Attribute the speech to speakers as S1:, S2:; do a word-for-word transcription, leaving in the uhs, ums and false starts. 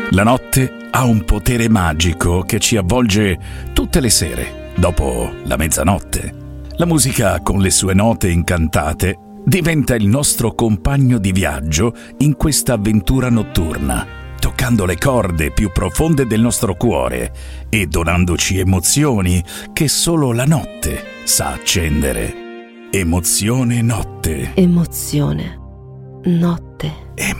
S1: La notte ha un potere magico che ci avvolge tutte le sere, dopo la mezzanotte. La musica, con le sue note incantate, diventa il nostro compagno di viaggio in questa avventura notturna, toccando le corde più profonde del nostro cuore e donandoci emozioni che solo la notte sa accendere. Emozione notte.
S2: Emozione notte.